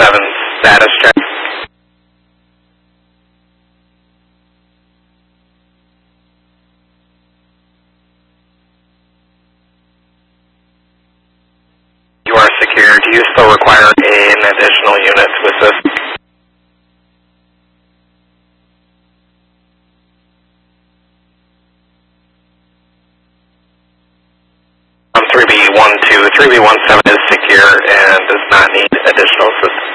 3B17 status check. You are secure. Do you still require an additional unit to assist? 3B17 is secure and does not need additional assistance.